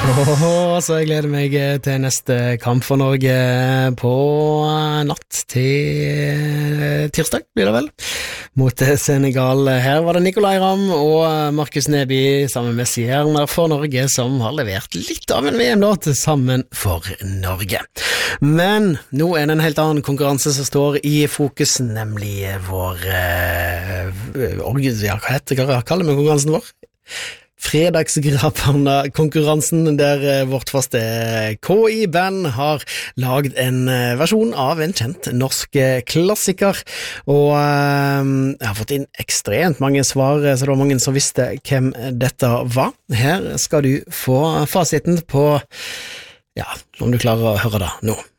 Så jeg gleder meg til neste kamp for Norge på natt til tirsdag, blir det vel, mot Senegal. Her var det Nicolai Ramm og Markus Neby sammen med Stjerner for Norge, som har levert litt av en VM-låt sammen for Norge. Men nå er det en helt annen konkurranse som står i fokus, nemlig vår hva kaller vi konkurransen vår? Fredagsgraperne-konkurransen, der vårt faste KI-band har laget en versjon av en kjent norsk klassiker, og jeg har fått inn ekstremt mange svar, så det var mange som visste hvem dette var. Her skal du få fasiten på, ja, om du klarer å høre det nå.